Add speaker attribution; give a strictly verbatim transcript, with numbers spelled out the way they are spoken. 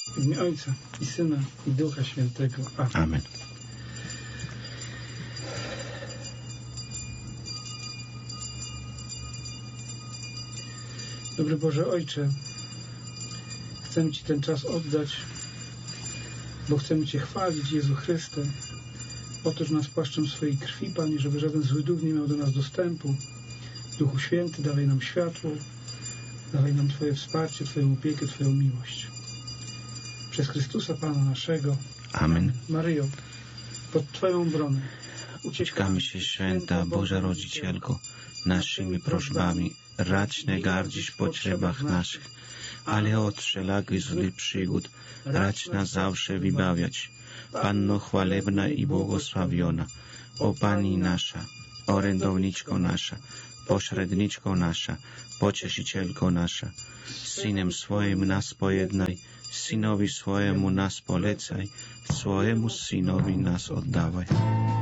Speaker 1: W imię Ojca i Syna i Ducha Świętego. Amen.
Speaker 2: Amen.
Speaker 1: Dobry Boże Ojcze, chcemy Ci ten czas oddać, bo chcemy Cię chwalić, Jezu Chryste. Otóż nas płaszczem swojej krwi, Panie, żeby żaden zły duch nie miał do nas dostępu. Duchu Święty, dawaj nam światło, dawaj nam Twoje wsparcie, Twoją opiekę, Twoją miłość. Przez Chrystusa Pana naszego.
Speaker 2: Amen.
Speaker 1: Maryjo, pod Twoją obronę
Speaker 2: Uciekamy się, święta Boża Rodzicielko, naszymi prośbami, racz nie gardzić w potrzebach naszych, ale od wszelakich złych przygód racz nas zawsze wybawiać. Panno chwalebna i błogosławiona, o Pani nasza, orędowniczko nasza, pośredniczko nasza, pocieszycielko nasza, Synem swoim nas pojednaj, Synowi swojemu nas polecaj, swojemu Synowi nas oddawaj.